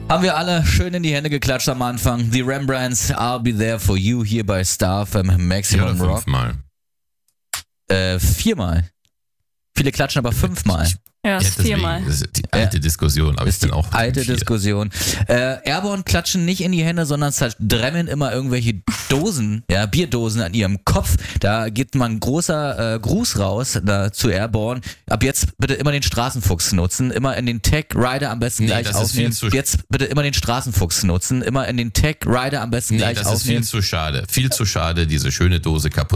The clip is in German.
Haben wir alle schön in die Hände geklatscht am Anfang. The Rembrandts, I'll Be There For You hier bei Star FM Maximum Rock. 5-mal. 4-mal. Viele klatschen aber 5-mal. Ja, Ja, deswegen, 4-mal. das ist die alte Diskussion, aber ich bin auch Alte 4. Diskussion. Airborne klatschen nicht in die Hände, sondern zerdremmen immer irgendwelche Dosen, ja, Bierdosen an ihrem Kopf. Da geht mal ein großer Gruß raus zu Airborne. Ab jetzt bitte immer den Straßenfuchs nutzen, immer in den Tag Rider am besten gleich das ist aufnehmen. viel zu Jetzt bitte immer den Straßenfuchs nutzen, immer in den Tag Rider am besten gleich das aufnehmen. ist viel zu schade. Viel zu schade, diese schöne Dose kaputt